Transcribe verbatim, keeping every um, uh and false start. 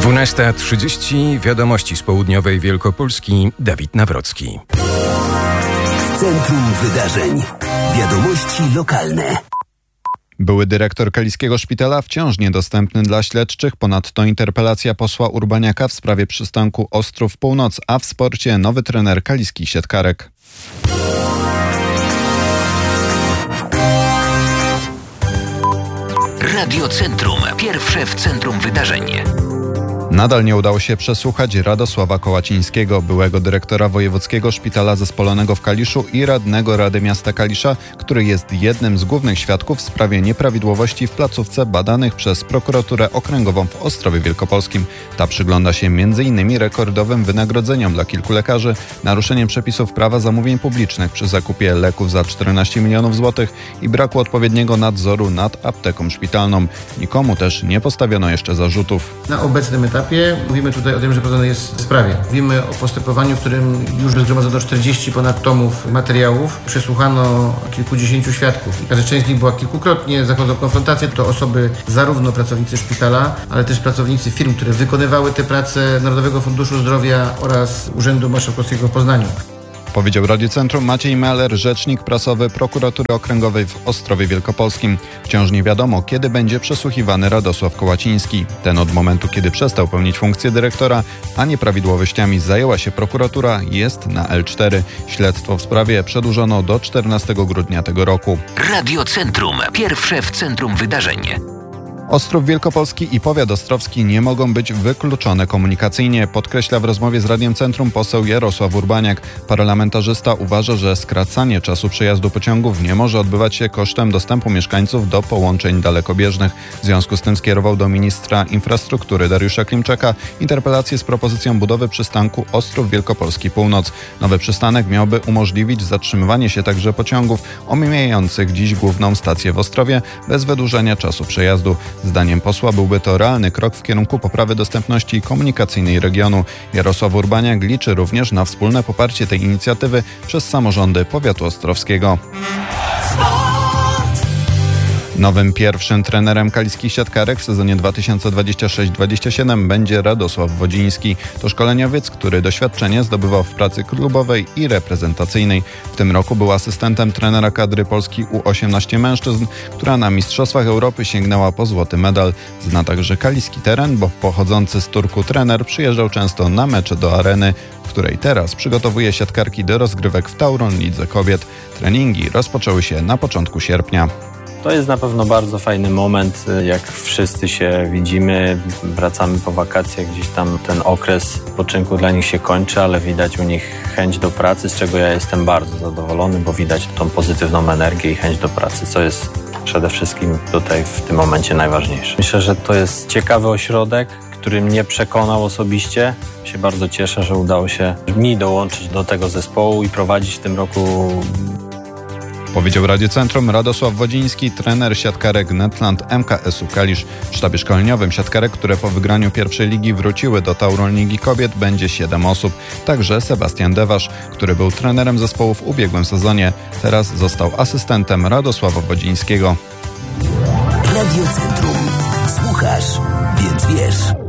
dwunasta trzydzieści. Wiadomości z południowej Wielkopolski. Dawid Nawrocki. Centrum Wydarzeń. Wiadomości lokalne. Były dyrektor Kaliskiego Szpitala wciąż niedostępny dla śledczych. Ponadto interpelacja posła Urbaniaka w sprawie przystanku Ostrów Północ, a w sporcie nowy trener kaliskich siatkarek. Radio Centrum. Pierwsze w centrum wydarzeń. Nadal nie udało się przesłuchać Radosława Kołacińskiego, byłego dyrektora Wojewódzkiego Szpitala Zespolonego w Kaliszu i radnego Rady Miasta Kalisza, który jest jednym z głównych świadków w sprawie nieprawidłowości w placówce badanych przez Prokuraturę Okręgową w Ostrowie Wielkopolskim. Ta przygląda się między innymi rekordowym wynagrodzeniom dla kilku lekarzy, naruszeniem przepisów prawa zamówień publicznych przy zakupie leków za czternaście milionów złotych i braku odpowiedniego nadzoru nad apteką szpitalną. Nikomu też nie postawiono jeszcze zarzutów. Na obecnym etapie mówimy tutaj o tym, że prowadzone jest w sprawie. Mówimy o postępowaniu, w którym już zgromadzono czterdzieści ponad tomów materiałów. Przesłuchano kilkudziesięciu świadków. Każda część z nich była kilkukrotnie. Zachodzą konfrontacje. To osoby zarówno pracownicy szpitala, ale też pracownicy firm, które wykonywały te prace Narodowego Funduszu Zdrowia oraz Urzędu Marszałkowskiego w Poznaniu. Powiedział Radiu Centrum Maciej Meller, rzecznik prasowy Prokuratury Okręgowej w Ostrowie Wielkopolskim. Wciąż nie wiadomo, kiedy będzie przesłuchiwany Radosław Kołaciński. Ten od momentu, kiedy przestał pełnić funkcję dyrektora, a nieprawidłowościami zajęła się prokuratura, jest na L cztery. Śledztwo w sprawie przedłużono do czternastego grudnia tego roku. Radio Centrum. Pierwsze w centrum wydarzeń. Ostrów Wielkopolski i powiat ostrowski nie mogą być wykluczone komunikacyjnie, podkreśla w rozmowie z Radiem Centrum poseł Jarosław Urbaniak. Parlamentarzysta uważa, że skracanie czasu przejazdu pociągów nie może odbywać się kosztem dostępu mieszkańców do połączeń dalekobieżnych. W związku z tym skierował do ministra infrastruktury Dariusza Klimczaka interpelację z propozycją budowy przystanku Ostrów Wielkopolski Północ. Nowy przystanek miałby umożliwić zatrzymywanie się także pociągów omijających dziś główną stację w Ostrowie bez wydłużenia czasu przejazdu. Zdaniem posła byłby to realny krok w kierunku poprawy dostępności komunikacyjnej regionu. Jarosław Urbaniak liczy również na wspólne poparcie tej inicjatywy przez samorządy powiatu ostrowskiego. Nowym pierwszym trenerem kaliskich siatkarek w sezonie dwa tysiące dwudziestym szóstym dwudziestym siódmym będzie Radosław Wodziński. To szkoleniowiec, który doświadczenie zdobywał w pracy klubowej i reprezentacyjnej. W tym roku był asystentem trenera kadry Polski U osiemnaście mężczyzn, która na Mistrzostwach Europy sięgnęła po złoty medal. Zna także kaliski teren, bo pochodzący z Turku trener przyjeżdżał często na mecze do areny, w której teraz przygotowuje siatkarki do rozgrywek w Tauron Lidze Kobiet. Treningi rozpoczęły się na początku sierpnia. To jest na pewno bardzo fajny moment, jak wszyscy się widzimy, wracamy po wakacjach, gdzieś tam ten okres spoczynku dla nich się kończy, ale widać u nich chęć do pracy, z czego ja jestem bardzo zadowolony, bo widać tą pozytywną energię i chęć do pracy, co jest przede wszystkim tutaj w tym momencie najważniejsze. Myślę, że to jest ciekawy ośrodek, który mnie przekonał osobiście. Się bardzo cieszę, że udało się mi dołączyć do tego zespołu i prowadzić w tym roku. Powiedział Radiu Centrum Radosław Wodziński, trener siatkarek Netland M K S u Kalisz. W sztabie szkoleniowym siatkarek, które po wygraniu pierwszej ligi wróciły do Tauron Ligi Kobiet, będzie siedem osób. Także Sebastian Dewasz, który był trenerem zespołu w ubiegłym sezonie, teraz został asystentem Radosława Wodzińskiego. Radio Centrum. Słuchasz, więc wiesz.